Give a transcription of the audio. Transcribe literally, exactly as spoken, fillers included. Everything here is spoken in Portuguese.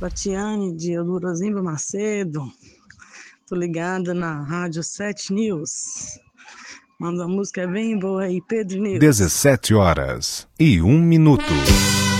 Tatiane de Eldorozimba Macedo. Tô ligada na Rádio sete News. Manda a música bem boa aí, Pedro News. dezessete horas e um minuto.